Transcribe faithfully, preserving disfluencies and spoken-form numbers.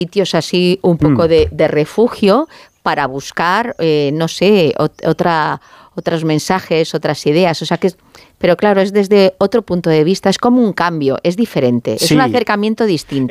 sitios así un poco mm. de, de refugio para buscar, eh, no sé, ot- otra, otros mensajes, otras ideas. O sea que, pero claro, es desde otro punto de vista, es como un cambio, es diferente, sí. Es un acercamiento distinto.